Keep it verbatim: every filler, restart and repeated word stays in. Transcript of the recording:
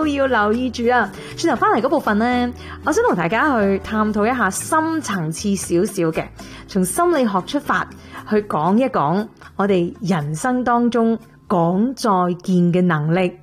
都要留意住啊！轉頭翻嚟嗰部分呢，我想同大家去探討一下深層次少少嘅，從心理學出發去講一講我哋人生當中講再見嘅能力。